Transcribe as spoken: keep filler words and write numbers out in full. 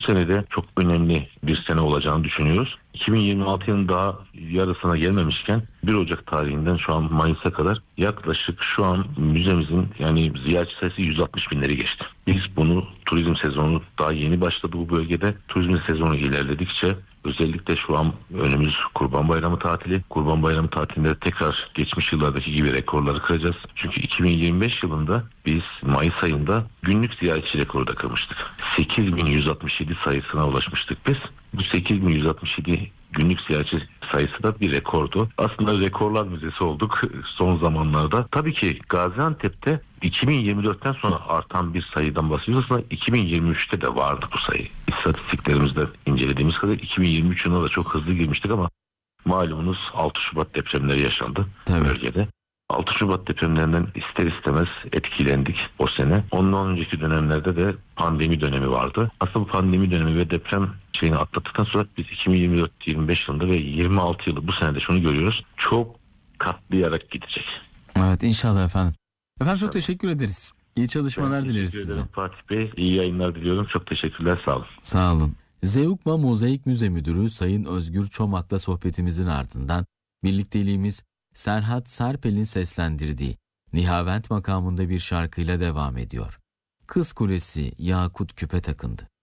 Bu sene de çok önemli bir sene olacağını düşünüyoruz. iki bin yirmi altı yılının daha yarısına gelmemişken bir Ocak tarihinden şu an Mayıs'a kadar yaklaşık şu an müzemizin yani ziyaretçi sayısı yüz altmış binleri geçti. Biz bunu turizm sezonu daha yeni başladı bu bölgede. Turizm sezonu ilerledikçe özellikle şu an önümüz Kurban Bayramı tatili. Kurban Bayramı tatilinde tekrar geçmiş yıllardaki gibi rekorları kıracağız. Çünkü iki bin yirmi beş yılında biz Mayıs ayında günlük ziyaretçi rekoru da kırmıştık. sekiz bin yüz altmış yedi sayısına ulaşmıştık biz. Bu sekiz bin yüz altmış yedi günlük ziyaretçi sayısı da bir rekordu. Aslında rekorlar müzesi olduk son zamanlarda. Tabii ki Gaziantep'te iki bin yirmi dörtten sonra artan bir sayıdan bahsediyoruz. Aslında iki bin yirmi üçte de vardı bu sayı. İstatistiklerimizde incelediğimiz kadar iki bin yirmi üç yılına da çok hızlı girmiştik ama malumunuz altı Şubat depremleri yaşandı Tabii. bölgede. altı Şubat depremlerinden ister istemez etkilendik o sene. Ondan önceki dönemlerde de pandemi dönemi vardı. Aslında bu pandemi dönemi ve deprem şeyini atlattıktan sonra biz iki bin yirmi dört yirmi beş yılında ve yirmi altı yılı bu senede şunu görüyoruz. Çok katlayarak gidecek. Evet, inşallah efendim. Efendim çok teşekkür ederiz. İyi çalışmalar Ben dileriz teşekkür size. ederim Fatih Bey. İyi yayınlar diliyorum. Çok teşekkürler. Sağ olun. Sağ olun. Zeugma Mozaik Müze Müdürü Sayın Özgür Çomak'la sohbetimizin ardından birlikteliğimiz Serhat Sarpel'in seslendirdiği Nihavent makamında bir şarkıyla devam ediyor. Kız Kulesi Yakut Küpe takındı.